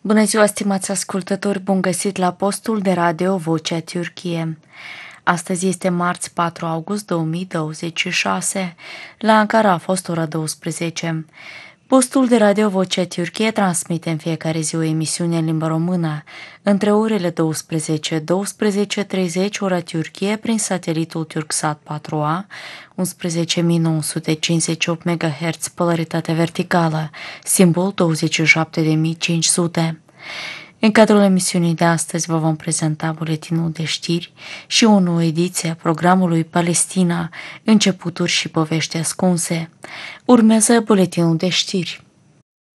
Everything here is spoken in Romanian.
Bună ziua, stimați ascultători, bun găsit la postul de radio Vocea Türkiye. Astăzi este marți 4 august 2026. La Ankara a fost ora 12. Postul de radio Vocea Türkiye transmite în fiecare zi o emisiune în limba română, între orele 12-12:30 ora Türkiye prin satelitul Turksat 4A, 11.958 MHz, polaritate verticală, simbol 27.500. În cadrul emisiunii de astăzi vă vom prezenta buletinul de știri și o nouă ediție a programului Palestina, începuturi și povești ascunse. Urmează buletinul de știri.